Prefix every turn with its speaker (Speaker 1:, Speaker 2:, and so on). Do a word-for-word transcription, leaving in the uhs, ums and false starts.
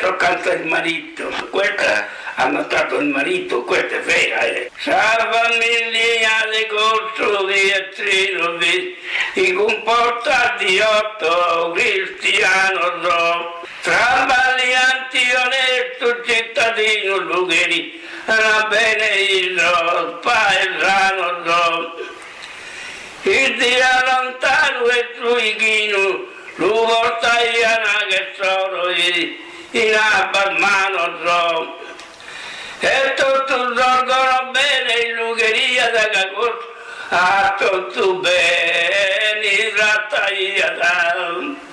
Speaker 1: accanto al marito, questa ha notato il marito, questa è vera. Eh. Sa famiglia di corso di Atrino, i comportati otto cristiano so, tra valianti onesto cittadino lugheri, la bene il paesano so. Il dia lontano e truichino, lo portaiano che sono in abbamano so. E tutto sorgono bene in lugheria da cacos, a tutto bene in rattaia da.